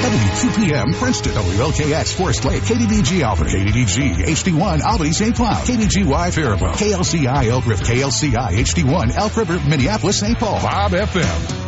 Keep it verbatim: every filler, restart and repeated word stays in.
seventy-two p.m. Princeton, W L K X Forest Lake, K D B G Alfred, K D D G H D one Albany Saint Cloud, K D G Y Faribault, K L C I Elk River, K L C I H D one Elk River, Minneapolis Saint Paul, Bob F M.